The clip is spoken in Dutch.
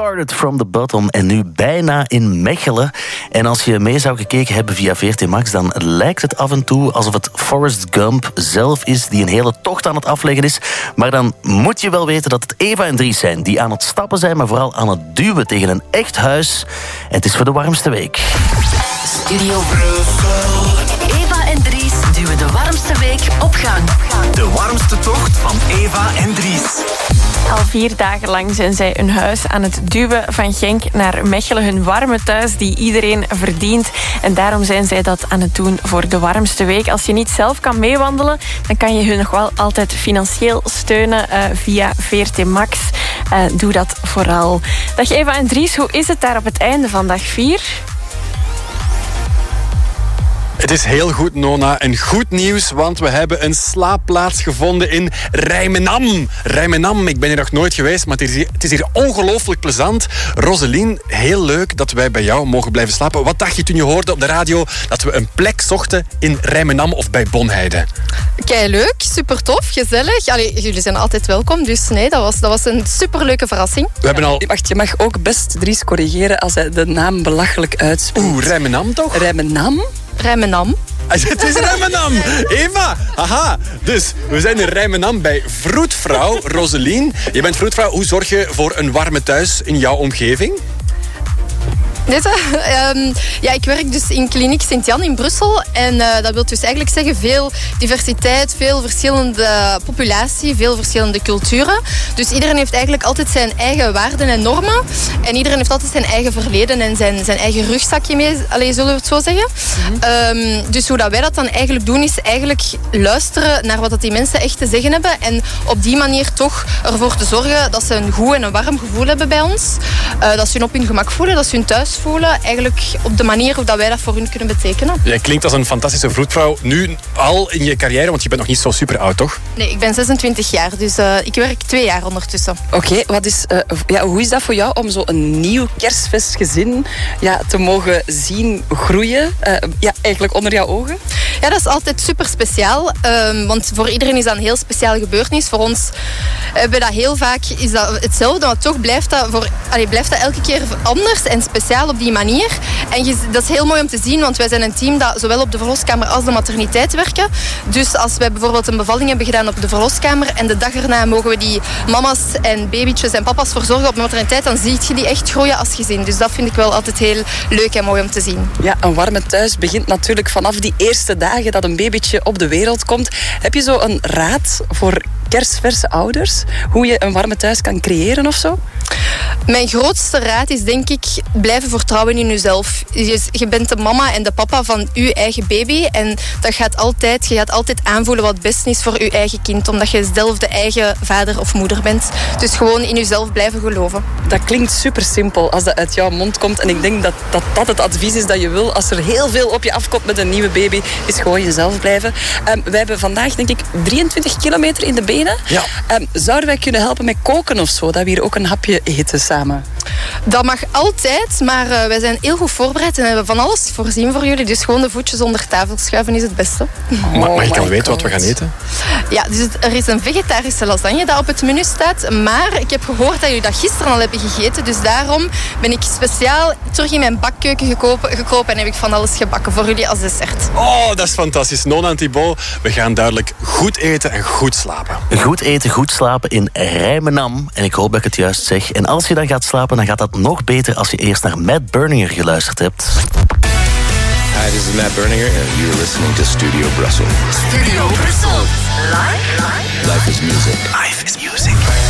Started from the bottom en nu bijna in Mechelen. En als je mee zou gekeken hebben via VRT Max, dan lijkt het af en toe alsof het Forrest Gump zelf is die een hele tocht aan het afleggen is. Maar dan moet je wel weten dat het Eva en Dries zijn die aan het stappen zijn, maar vooral aan het duwen tegen een echt huis. En het is voor de warmste week. Studio Brussel. Eva en Dries duwen de warmste week op gang. De warmste tocht van Eva en Dries. Al 4 dagen lang zijn zij een huis aan het duwen van Genk naar Mechelen. Hun warme thuis die iedereen verdient. En daarom zijn zij dat aan het doen voor de warmste week. Als je niet zelf kan meewandelen, dan kan je hun nog wel altijd financieel steunen via VRT Max. Doe dat vooral. Dag Eva en Dries, hoe is het daar op het einde van dag 4? Het is heel goed, Nona. En goed nieuws, want we hebben een slaapplaats gevonden in Rijmenam. Rijmenam, ik ben hier nog nooit geweest, maar het is hier ongelooflijk plezant. Roselien, heel leuk dat wij bij jou mogen blijven slapen. Wat dacht je toen je hoorde op de radio dat we een plek zochten in Rijmenam of bij Bonheide? Kei leuk, super tof, gezellig. Allee, jullie zijn altijd welkom, dus nee, dat was een superleuke verrassing. We hebben al... Wacht, je mag ook best Dries corrigeren als hij de naam belachelijk uitspreekt. Rijmenam toch? Rijmenam? Rijmenam. Het is Rijmenam. Eva, haha. Dus, we zijn in Rijmenam bij vroedvrouw Roselien. Je bent vroedvrouw. Hoe zorg je voor een warme thuis in jouw omgeving? Ik werk dus in kliniek Sint-Jan in Brussel. En dat wil dus eigenlijk zeggen veel diversiteit, veel verschillende populatie, veel verschillende culturen. Dus iedereen heeft eigenlijk altijd zijn eigen waarden en normen. En iedereen heeft altijd zijn eigen verleden en zijn eigen rugzakje mee, zullen we het zo zeggen. Dus hoe dat wij dat dan eigenlijk doen, is eigenlijk luisteren naar wat dat die mensen echt te zeggen hebben. En op die manier toch ervoor te zorgen dat ze een goed en een warm gevoel hebben bij ons. Dat ze hun op hun gemak voelen, dat ze hun thuis voelen, eigenlijk op de manier hoe dat wij dat voor hun kunnen betekenen. Jij klinkt als een fantastische vroedvrouw. Nu al in je carrière, want je bent nog niet zo super oud, toch? Nee, ik ben 26 jaar, dus ik werk 2 jaar ondertussen. Oké, hoe is dat voor jou om zo'n nieuw kerstfestgezin te mogen zien groeien? Eigenlijk onder jouw ogen? Ja, dat is altijd super speciaal, want voor iedereen is dat een heel speciale gebeurtenis. Voor ons hebben dat heel vaak is dat hetzelfde, maar toch blijft dat elke keer anders en speciaal op die manier. En dat is heel mooi om te zien, want wij zijn een team dat zowel op de verloskamer als de materniteit werken. Dus als wij bijvoorbeeld een bevalling hebben gedaan op de verloskamer en de dag erna mogen we die mama's en babytjes en papa's verzorgen op de materniteit, dan zie je die echt groeien als gezin. Dus dat vind ik wel altijd heel leuk en mooi om te zien. Ja, een warme thuis begint natuurlijk vanaf die eerste dagen dat een babytje op de wereld komt. Heb je zo een raad voor kerstverse ouders? Hoe je een warme thuis kan creëren of zo? Mijn grootste raad is denk ik blijven vertrouwen in jezelf. Je bent de mama en de papa van je eigen baby en je gaat altijd aanvoelen wat het beste is voor je eigen kind, omdat je zelf de eigen vader of moeder bent. Dus gewoon in jezelf blijven geloven. Dat klinkt super simpel als dat uit jouw mond komt en ik denk dat het advies is dat je wil als er heel veel op je afkomt met een nieuwe baby, is gewoon jezelf blijven. Wij hebben vandaag denk ik 23 kilometer in de benen. Ja. Zouden wij kunnen helpen met koken of zo, dat we hier ook een hapje eten samen? Dat mag altijd, maar wij zijn heel goed voorbereid en hebben van alles voorzien voor jullie. Dus gewoon de voetjes onder tafel schuiven is het beste. Mag ik al weten wat we gaan eten? Ja, dus er is een vegetarische lasagne dat op het menu staat. Maar ik heb gehoord dat jullie dat gisteren al hebben gegeten. Dus daarom ben ik speciaal terug in mijn bakkeuken gekropen en heb ik van alles gebakken voor jullie als dessert. Oh, dat is fantastisch. Nona en Thibaut, we gaan duidelijk goed eten en goed slapen. Goed eten, goed slapen in Rijmenam. En ik hoop dat ik het juist zeg. En als je dan gaat slapen, dan gaat dat nog beter als je eerst naar Matt Berninger geluisterd hebt. Hi, this is Matt Berninger and you're listening to Studio Brussel. Studio Brussel. Live. Life is music.